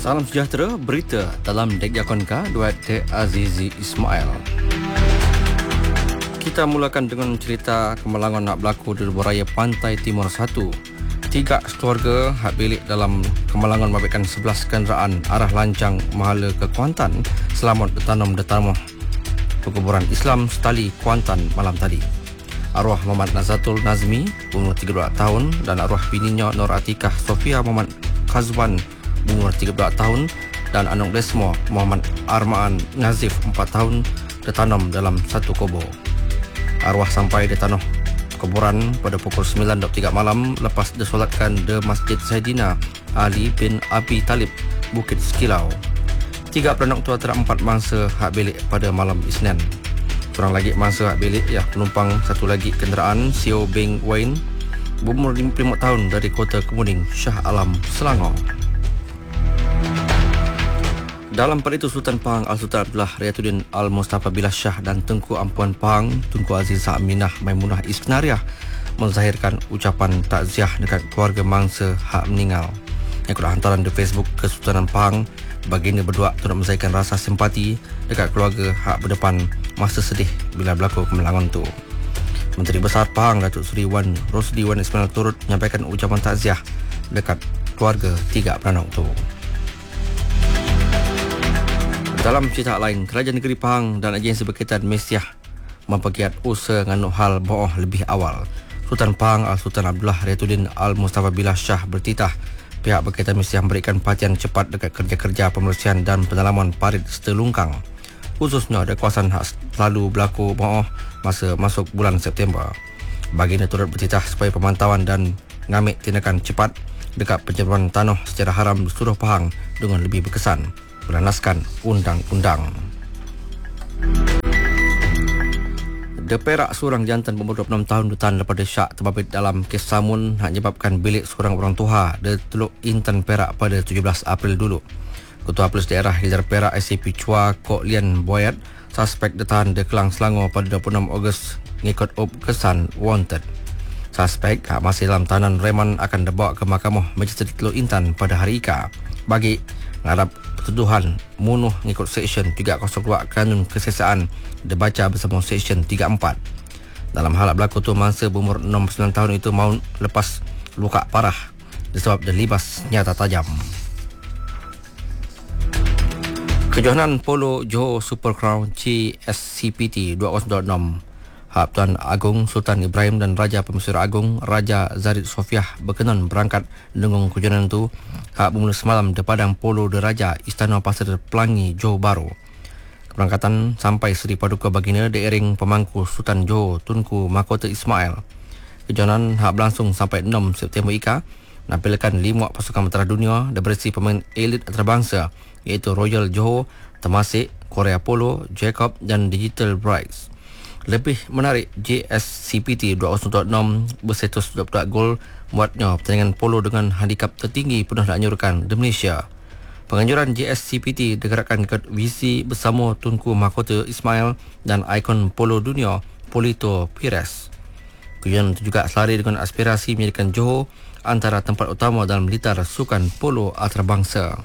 Salam sejahtera, berita dalam Dek Yakonka, duet Dek Azizi Ismail. Kita mulakan dengan cerita kemalangan nak berlaku di Lebuh Pantai Timur 1. 3 keluarga hak bilik dalam kemalangan mabitkan 11 kenderaan arah Lancang Mahala ke Kuantan selamat ditanam perkuburan Islam Setali Kuantan malam tadi. Arwah Muhammad Nazatul Nazmi, umur 32 tahun, dan arwah bininya Nur Atikah Sofia Muhammad Khazwan, umur 13 tahun, dan anak Desmo Muhammad Armaan Nazif 4 tahun ditanam dalam satu kubur. Arwah sampai di tanah kuburan pada pukul 9.3 malam lepas disolatkan di Masjid Saidina Ali bin Abi Talib, Bukit Sekilau. 3 beranak tua terdapat mangsa hak bilik pada malam Isnin. Seorang lagi mangsa hak bilik penumpang satu lagi kenderaan Sio Beng Wain, berumur 55 tahun dari Kota Kemuning, Shah Alam, Selangor. Dalam pada itu, Sultan Pahang Al-Sultan Abdullah Riyatuddin Al-Mustafa Billah Shah dan Tengku Ampuan Pahang Tunku Azizah Aminah Maimunah Isnariah menzahirkan ucapan takziah dekat keluarga mangsa hak meninggal. Yang adalah hantaran di Facebook Kesultanan Pahang, baginda berdua turut menzahirkan rasa simpati dekat keluarga hak berdepan masa sedih bila berlaku kemalangan itu. Menteri Besar Pahang Datuk Seri Wan Rosdi Wan Ismail turut menyampaikan ucapan takziah dekat keluarga 3 beranak itu. Dalam cerita lain, Kerajaan Negeri Pahang dan agensi berkaitan Malaysia mempergiat usaha nganuk hal boh lebih awal. Sultan Pahang Al-Sultan Abdullah Riyatuddin Al-Mustafa Billah Shah bertitah pihak berkaitan Malaysia memberikan perhatian cepat dekat kerja-kerja pembersihan dan pendalaman parit setelungkang, khususnya di kawasan hak selalu berlaku boh masa masuk bulan September. Baginda turut bertitah supaya pemantauan dan ngambil tindakan cepat dekat penjeruan tanah secara haram di seluruh Pahang dengan lebih berkesan berlandaskan undang-undang. Di Perak, seorang jantan berumur 26 tahun ditahan daripada syak terbabit dalam kes samun hak menyebabkan bilik seorang orang tua di Teluk Intan, Perak pada 17 April dulu. Ketua Polis Daerah Hiliar Perak SCP Chua Kok Lian Boyat, suspek ditahan di Kelang, Selangor pada 26 Ogos mengikut kesan wanted. Suspek hak masih dalam tahanan reman akan dibawa ke Mahkamah Majisteri Teluk Intan pada hari Ika bagi menghadap tuduhan munuh mengikut Seksyen 302 Kanun Kesesaan dibaca bersama Seksyen 34. Dalam hal berlaku tu, mangsa berumur 69 tahun itu maut lepas luka parah disebab dilibas senjata tajam. Kejohanan Polo Johor Super Crown CSCPT 2026 Hak Tuan Agong Sultan Ibrahim dan Raja Permaisuri Agong Raja Zarid Sofiah berkenan berangkat dengan kejohanan itu hak bermula semalam di Padang Polo Deraja Istana Pasir Pelangi, Johor Bahru. Keberangkatan sampai Seri Paduka Baginda diiring pemangku Sultan Johor Tunku Mahkota Ismail. Kejohanan hak berlangsung sampai 6 September Ika menampilkan 5 pasukan mentera dunia dan berisi pemain elit antarabangsa iaitu Royal Johor, Temasek, Korea Polo, Jacob dan Digital Brides. Lebih menarik, JSCPT 2026 berstatus 24 gol muatnya pertandingan polo dengan handikap tertinggi pernah dianjurkan di Malaysia. Penganjuran JSCPT digerakkan ke visi bersama Tunku Mahkota Ismail dan ikon polo dunia Polito Pires. Kejuaraan itu juga selari dengan aspirasi menjadikan Johor antara tempat utama dalam litar sukan polo antarabangsa.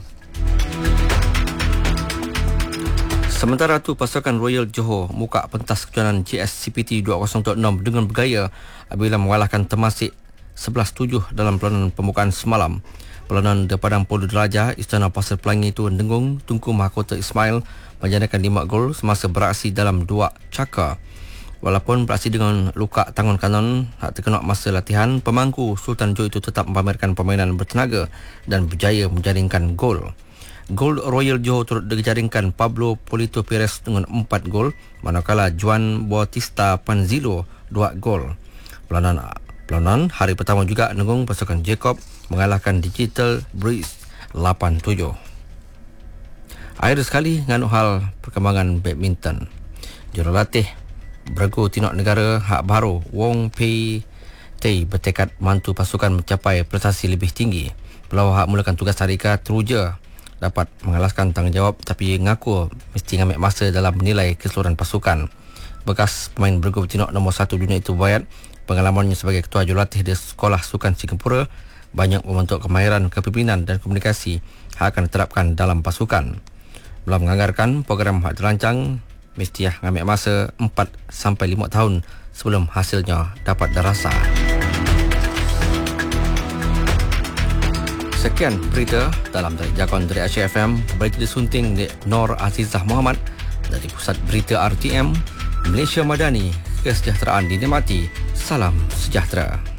Sementara itu, pasukan Royal Johor muka pentas kejohanan JSCPT 2026 dengan bergaya apabila mengalahkan Temasek 11-7 dalam perlawanan pembukaan semalam. Perlawanan di Padang Polo Deraja Istana Pasir Pelangi itu dengung Tunku Mahkota Ismail menjanakan 5 gol semasa beraksi dalam 2 cakar. Walaupun beraksi dengan luka tangan kanan hak terkena masa latihan, pemangku Sultan Johor itu tetap memamerkan permainan bertenaga dan berjaya menjaringkan gol. Gol Royal Johor turut dijaringkan Pablo Polito Pires dengan 4 gol, manakala Juan Bautista Panzilo 2 gol. Perlawanan hari pertama juga dengung pasukan Jacob mengalahkan Digital Breeze 8-7. Akhir sekali nganu hal perkembangan badminton. Jurulatih bergu tinok negara hak baru Wong Pei Tei bertekad mantu pasukan mencapai prestasi lebih tinggi. Pelawak hak mulakan tugas tadika teruja dapat mengalaskan tanggungjawab tapi ngaku mesti ngambil masa dalam menilai keseluruhan pasukan. Bekas pemain bergu betinok nombor 1 dunia itu Boyat, pengalamannya sebagai ketua jurulatih di Sekolah Sukan Singapura banyak membentuk kemahiran kepimpinan dan komunikasi akan diterapkan dalam pasukan. Dalam menganggarkan program yang dirancang, mesti mengambil masa 4 sampai 5 tahun sebelum hasilnya dapat dirasa. Sekian berita dalam jagoan dari Aceh FM. Berita disunting di Nur Azizah Muhammad dari Pusat Berita RTM. Malaysia Madani, kesejahteraan dinikmati. Salam sejahtera.